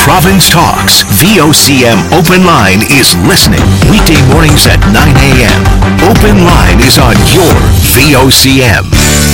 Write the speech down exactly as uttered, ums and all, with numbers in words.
Province Talks. V O C M Open Line is listening. Weekday mornings at nine a.m. Open Line is on your V O C M.